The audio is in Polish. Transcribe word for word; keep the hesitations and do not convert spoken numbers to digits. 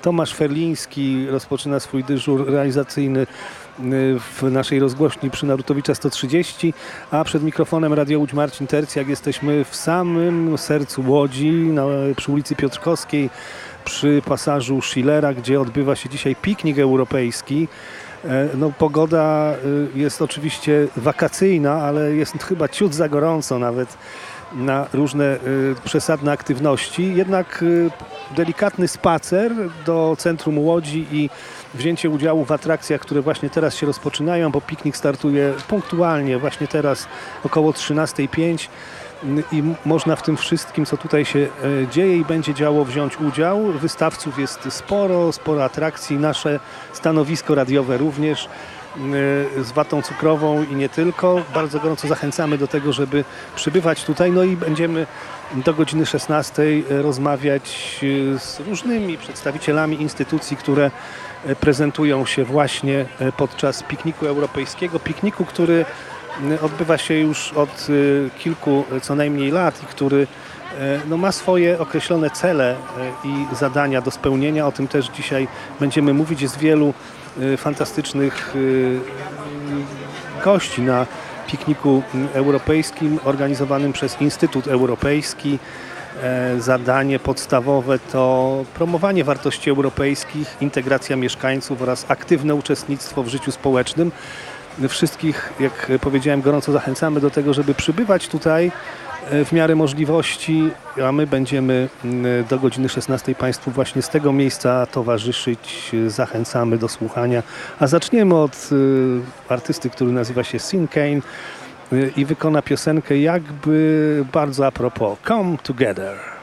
Tomasz Ferliński rozpoczyna swój dyżur realizacyjny w naszej rozgłośni przy Narutowicza sto trzydzieści, a przed mikrofonem Radio Łódź Marcin Tercjak. Jesteśmy w samym sercu Łodzi, na, przy ulicy Piotrkowskiej, przy pasażu Schillera, gdzie odbywa się dzisiaj piknik europejski. No, pogoda jest oczywiście wakacyjna, ale jest chyba ciut za gorąco nawet na różne y, przesadne aktywności. Jednak y, delikatny spacer do centrum Łodzi i wzięcie udziału w atrakcjach, które właśnie teraz się rozpoczynają, bo piknik startuje punktualnie właśnie teraz około trzynasta pięć i można w tym wszystkim, co tutaj się y, dzieje i będzie działo, wziąć udział. Wystawców jest sporo, sporo atrakcji. Nasze stanowisko radiowe również z watą cukrową i nie tylko. Bardzo gorąco zachęcamy do tego, żeby przybywać tutaj. No i będziemy do godziny szesnastej rozmawiać z różnymi przedstawicielami instytucji, które prezentują się właśnie podczas pikniku europejskiego. Pikniku, który odbywa się już od kilku co najmniej lat i który no, ma swoje określone cele i zadania do spełnienia. O tym też dzisiaj będziemy mówić. Jest wielu fantastycznych gości na pikniku europejskim organizowanym przez Instytut Europejski. Zadanie podstawowe to promowanie wartości europejskich, integracja mieszkańców oraz aktywne uczestnictwo w życiu społecznym. Wszystkich, jak powiedziałem, gorąco zachęcamy do tego, żeby przybywać tutaj w miarę możliwości, a my będziemy do godziny szesnastej Państwu właśnie z tego miejsca towarzyszyć. Zachęcamy do słuchania. A zaczniemy od artysty, który nazywa się Sean Kane i wykona piosenkę jakby bardzo a propos Come Together.